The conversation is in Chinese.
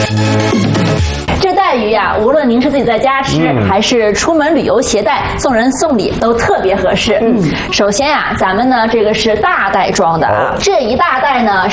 这带鱼呀，无论您是自己在家吃，还是出门旅游携带，送人送礼都特别合适。首先呀，咱们呢这个是大袋装的啊，这一大袋呢